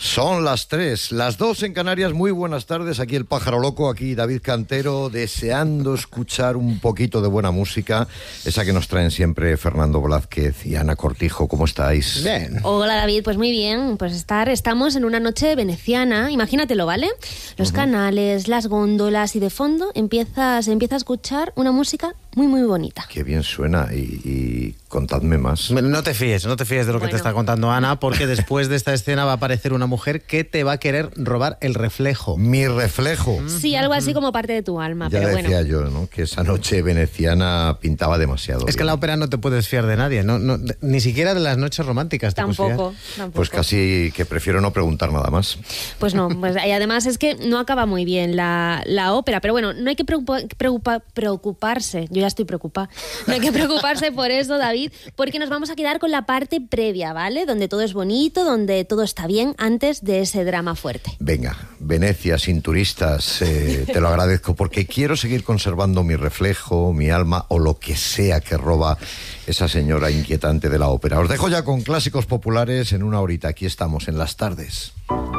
Son las 3, las 2 en Canarias. Muy buenas tardes, aquí el Pájaro Loco, aquí David Cantero, deseando escuchar un poquito de buena música, esa que nos traen siempre Fernando Blázquez y Ana Cortijo. ¿Cómo estáis? Bien. Hola David, pues muy bien, pues estamos en una noche veneciana, imagínatelo, ¿vale? Los canales, las góndolas y de fondo se empieza a escuchar una música muy muy bonita. Qué bien suena y contadme más. No te fíes de lo que te está contando Ana, porque después de esta escena va a aparecer una mujer que te va a querer robar el reflejo. Mi reflejo. Sí, algo así como parte de tu alma, Ya pero decía bueno. yo, ¿no?, que esa noche veneciana pintaba demasiado Es que en la ópera no te puedes fiar de nadie, ni siquiera de las noches románticas te puedes Tampoco. fiar. Pues casi que prefiero no preguntar nada más. Pues no, pues, y además es que no acaba muy bien la ópera, pero bueno, no hay que preocuparse, yo ya estoy preocupada, no hay que preocuparse por eso, David, porque nos vamos a quedar con la parte previa, ¿vale? Donde todo es bonito, donde todo está bien, antes de ese drama fuerte. Venga, Venecia sin turistas, te lo agradezco, porque quiero seguir conservando mi reflejo, mi alma o lo que sea que roba esa señora inquietante de la ópera. Os dejo ya con clásicos populares en una horita. Aquí estamos en Las Tardes.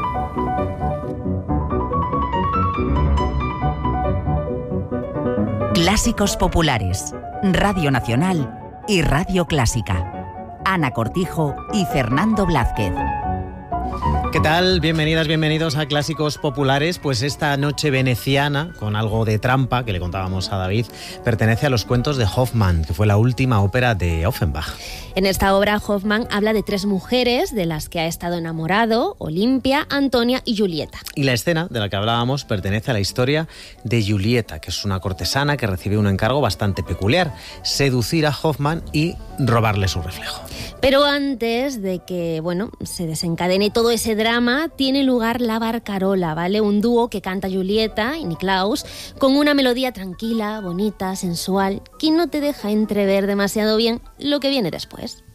Clásicos populares, Radio Nacional y Radio Clásica. Ana Cortijo y Fernando Blázquez. ¿Qué tal? Bienvenidas, bienvenidos a Clásicos Populares. Pues esta noche veneciana, con algo de trampa que le contábamos a David, pertenece a los cuentos de Hoffmann, que fue la última ópera de Offenbach. En esta obra, Hoffmann habla de 3 mujeres de las que ha estado enamorado: Olimpia, Antonia y Julieta. Y la escena de la que hablábamos pertenece a la historia de Julieta, que es una cortesana que recibe un encargo bastante peculiar: seducir a Hoffmann y robarle su reflejo. Pero antes de que, se desencadene todo ese drama, tiene lugar la barcarola, ¿vale? Un dúo que canta Julieta y Niklaus con una melodía tranquila, bonita, sensual, que no te deja entrever demasiado bien lo que viene después.